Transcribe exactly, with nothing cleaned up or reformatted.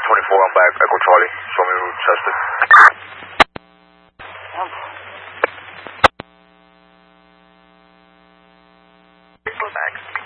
twenty-four, I'm back. Echo Charlie. Show me route tested. Thanks.